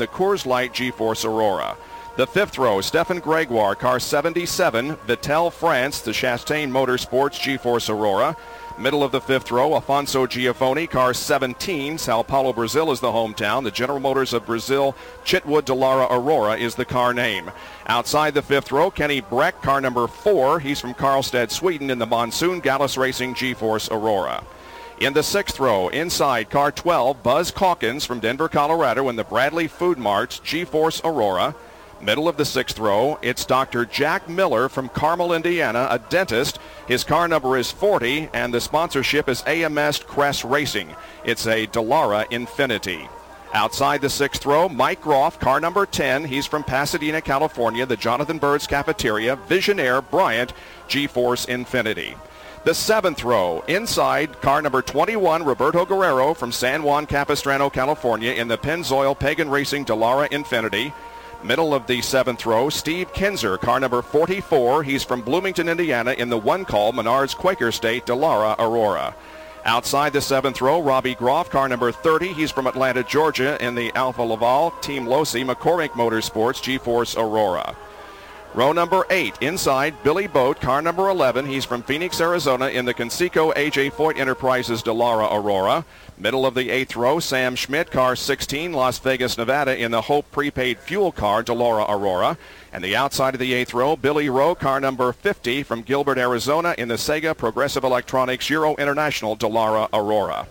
the Coors Light G-Force Aurora. The fifth row, Stefan Gregoire, car 77, Vittel France, the Chastain Motorsports G-Force Aurora. Middle of the fifth row, Afonso Giafoni, car 17, Sao Paulo, Brazil is the hometown. The General Motors of Brazil, Chitwood Dallara Aurora is the car name. Outside the fifth row, Kenny Breck, car number 4. He's from Karlstad, Sweden in the Monsoon Gallus Racing G-Force Aurora. In the sixth row, inside car 12, Buzz Calkins from Denver, Colorado in the Bradley Food Mart's G-Force Aurora. Middle of the sixth row, it's Dr. Jack Miller from Carmel, Indiana, a dentist. His car number is 40, and the sponsorship is AMS Crest Racing. It's a Dallara Infinity. Outside the sixth row, Mike Groff, car number 10. He's from Pasadena, California, the Jonathan Bird's Cafeteria, Visionaire Bryant, G-Force Infinity. The seventh row, inside car number 21, Roberto Guerrero from San Juan Capistrano, California, in the Pennzoil Pagan Racing Dallara Infinity. Middle of the seventh row, Steve Kinzer, car number 44. He's from Bloomington, Indiana, in the one-call Menards Quaker State Dallara Aurora. Outside the seventh row, Robbie Groff, car number 30. He's from Atlanta, Georgia, in the Alfa Laval Team Losi McCormick Motorsports G-Force Aurora. Row number 8, inside, Billy Boat, car number 11. He's from Phoenix, Arizona, in the Conseco A.J. Foyt Enterprises Dallara Aurora. Middle of the eighth row, Sam Schmidt, car 16, Las Vegas, Nevada, in the Hope Prepaid Fuel car Dallara Aurora. And the outside of the eighth row, Billy Rowe, car number 50, from Gilbert, Arizona, in the Sega Progressive Electronics Euro International Dallara Aurora.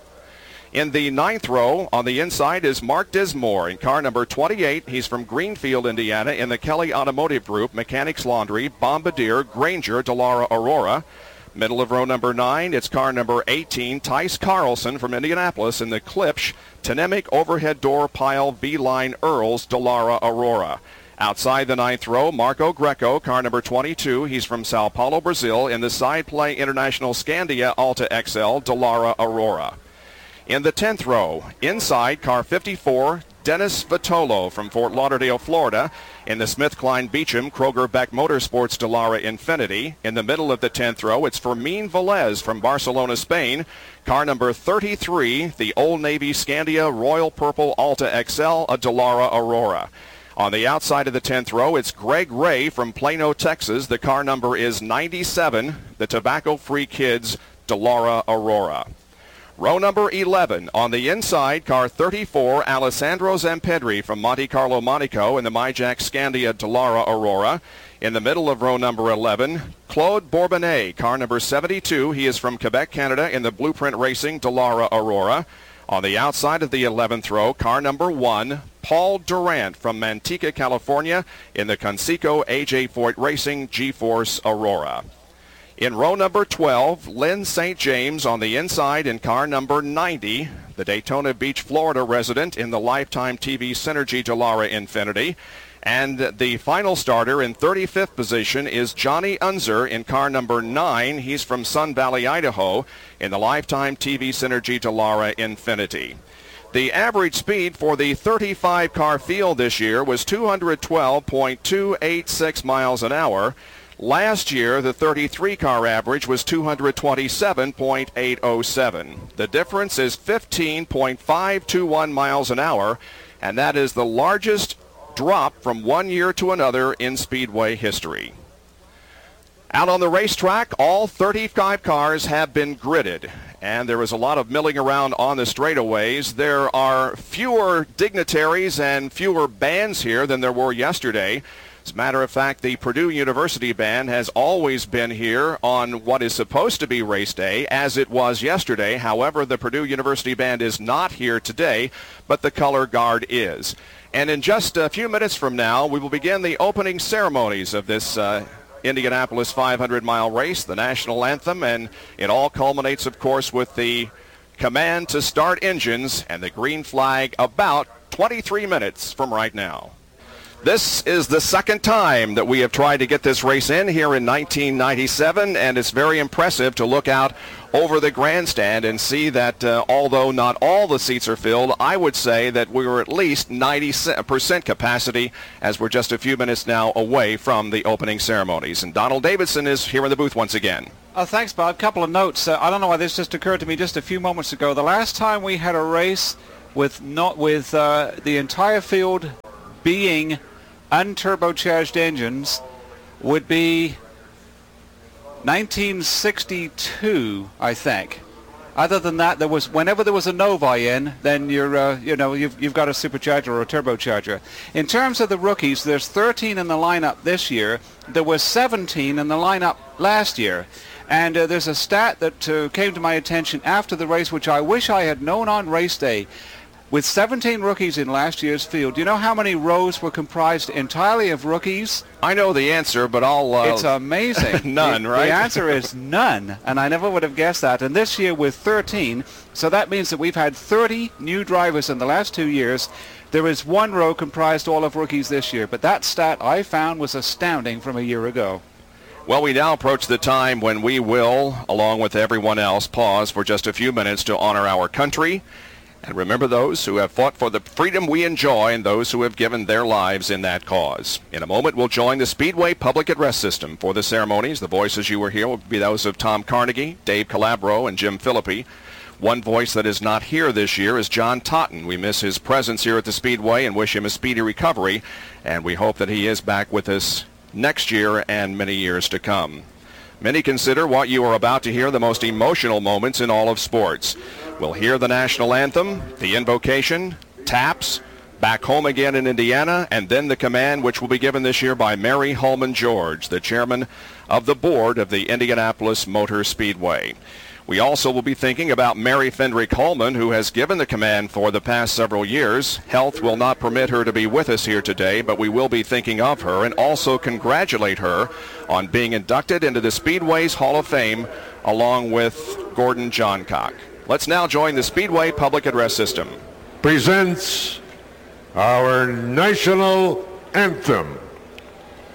In the ninth row, on the inside, is Mark Dismore in car number 28. He's from Greenfield, Indiana, in the Kelly Automotive Group, Mechanics Laundry, Bombardier, Granger, Dallara Aurora. Middle of row number 9, it's car number 18, Tice Carlson from Indianapolis in the Klipsch, Tenemic Overhead Door Pile V-Line Earls, Dallara Aurora. Outside the ninth row, Marco Greco, car number 22. He's from Sao Paulo, Brazil, in the Side Play International Scandia Alta XL, Dallara Aurora. In the 10th row, inside, car 54, Dennis Vitolo from Fort Lauderdale, Florida, in the SmithKline Beecham Kroger Beck Motorsports Dallara Infinity. In the middle of the 10th row, it's Fermin Velez from Barcelona, Spain, car number 33, the Old Navy Scandia Royal Purple Alta XL, a Dallara Aurora. On the outside of the 10th row, it's Greg Ray from Plano, Texas. The car number is 97, the Tobacco Free Kids Dallara Aurora. Row number 11, on the inside, car 34, Alessandro Zampedri from Monte Carlo, Monaco, in the MyJack Scandia Dallara Aurora. In the middle of row number 11, Claude Bourbonnais, car number 72. He is from Quebec, Canada, in the Blueprint Racing Dallara Aurora. On the outside of the 11th row, car number 1, Paul Durant from Manteca, California, in the Conseco A.J. Foyt Racing G-Force Aurora. In row number 12, Lynn St. James on the inside in car number 90, the Daytona Beach, Florida resident in the Lifetime TV Synergy Dallara Infinity. And the final starter in 35th position is Johnny Unzer in car number 9. He's from Sun Valley, Idaho, in the Lifetime TV Synergy Dallara Infinity. The average speed for the 35-car field this year was 212.286 miles an hour. Last year, the 33-car average was 227.807. The difference is 15.521 miles an hour, and that is the largest drop from one year to another in Speedway history. Out on the racetrack, all 35 cars have been gridded, and there is a lot of milling around on the straightaways. There are fewer dignitaries and fewer bands here than there were yesterday. As a matter of fact, the Purdue University Band has always been here on what is supposed to be race day, as it was yesterday. However, the Purdue University Band is not here today, but the color guard is. And in just a few minutes from now, we will begin the opening ceremonies of this Indianapolis 500-mile race, the national anthem, and it all culminates, of course, with the command to start engines and the green flag about 23 minutes from right now. This is the second time that we have tried to get this race in here in 1997, and it's very impressive to look out over the grandstand and see that although not all the seats are filled, I would say that we were at least 90% capacity as we're just a few minutes now away from the opening ceremonies. And Donald Davidson is here in the booth once again. Thanks, Bob. A couple of notes. I don't know why this just occurred to me just a few moments ago. The last time we had a race with the entire field being unturbocharged engines would be 1962, I think. Other than that, whenever there was a Novi in, then you've got a supercharger or a turbocharger. In terms of the rookies, there's 13 in the lineup this year. There was 17 in the lineup last year. And there's a stat that came to my attention after the race, which I wish I had known on race day. With 17 rookies in last year's field, do you know how many rows were comprised entirely of rookies? I know the answer, but It's amazing. None, right? The answer is none, and I never would have guessed that. And this year with 13, so that means that we've had 30 new drivers in the last 2 years. There is one row comprised all of rookies this year, but that stat I found was astounding from a year ago. Well, we now approach the time when we will, along with everyone else, pause for just a few minutes to honor our country and remember those who have fought for the freedom we enjoy and those who have given their lives in that cause. In a moment, we'll join the Speedway public address system for the ceremonies. The voices you will hear will be those of Tom Carnegie, Dave Calabro, and Jim Philippi. One voice that is not here this year is John Totten. We miss his presence here at the Speedway and wish him a speedy recovery, and we hope that he is back with us next year and many years to come. Many consider what you are about to hear the most emotional moments in all of sports. We'll hear the national anthem, the invocation, taps, back home again in Indiana, and then the command which will be given this year by Mary Holman George, the chairman of the board of the Indianapolis Motor Speedway. We also will be thinking about Mary Fendrick Holman, who has given the command for the past several years. Health will not permit her to be with us here today, but we will be thinking of her and also congratulate her on being inducted into the Speedway's Hall of Fame along with Gordon Johncock. Let's now join the Speedway public address system. Presents our national anthem.